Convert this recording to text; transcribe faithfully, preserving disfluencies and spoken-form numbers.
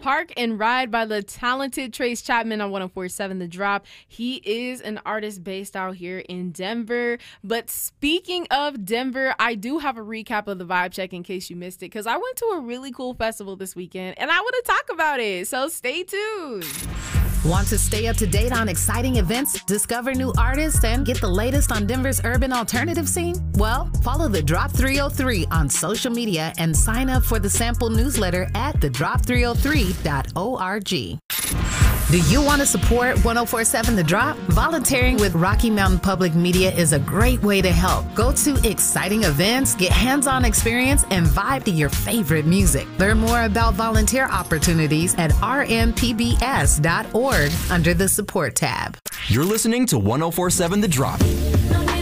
Park and Ride by the talented Trace Chapman on one oh four point seven The Drop. He is an artist based out here in Denver. But speaking of Denver, I do have a recap of the vibe check in case you missed it, because I went to a really cool festival this weekend and I want to talk about it. So stay tuned. Want to stay up to date on exciting events, discover new artists, and get the latest on Denver's urban alternative scene? Well, follow The Drop three oh three on social media and sign up for the sample newsletter at the drop three oh three dot org. Do you want to support one oh four point seven The Drop? Volunteering with Rocky Mountain Public Media is a great way to help. Go to exciting events, get hands-on experience, and vibe to your favorite music. Learn more about volunteer opportunities at r m p b s dot org under the support tab. You're listening to one oh four point seven The Drop.